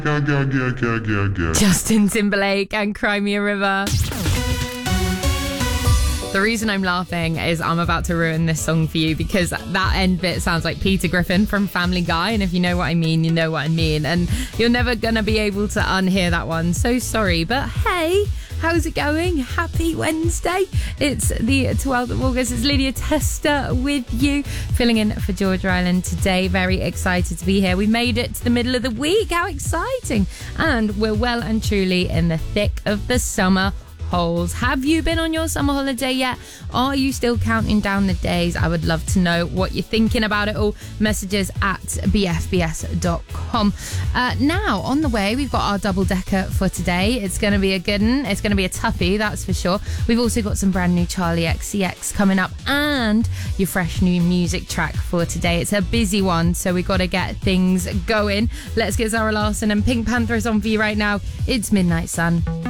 Justin Timberlake and Cry Me a River. The reason I'm laughing is I'm about to ruin this song for you because that end bit sounds like Peter Griffin from Family Guy, and if you know what I mean, you know what I mean, and you're never gonna be able to unhear that one. So sorry, but hey, how's it going? Happy Wednesday. It's the 12th of August. It's Lydia Tester with you, filling in for Georgia Island today. Very excited to be here. We made it to the middle of the week. How exciting. And we're well and truly in the thick of the summer holes. Have you been on your summer holiday yet? Are you still counting down the days? I would love to know what you're thinking about it all. Messages at bfbs.com. Now, on the way, we've got our double-decker for today. It's going to be a good one. It's going to be a toughie, that's for sure. We've also got some brand new Charlie XCX coming up and your fresh new music track for today. It's a busy one, so we've got to get things going. Let's get Zara Larsson and Pink Panther on for you right now. It's Midnight Sun.